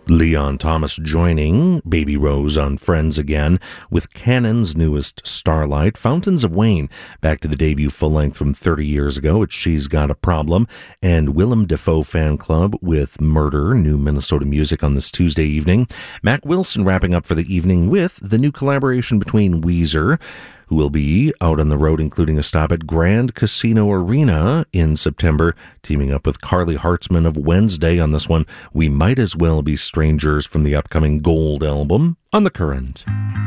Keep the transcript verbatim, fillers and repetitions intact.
Leon Thomas joining Baby Rose on Friends again with Cannon's newest Starlight. Fountains of Wayne, back to the debut full-length from thirty years ago. It's She's Got a Problem. And Willem Dafoe Fan Club with Murder, new Minnesota music on this Tuesday evening. Mac Wilson wrapping up for the evening with the new collaboration between Weezer, who will be out on the road, including a stop at Grand Casino Arena in September, teaming up with Carly Hartzman of Wednesday on this one, We Might As Well Be Strangers, from the upcoming Gold album on The Current.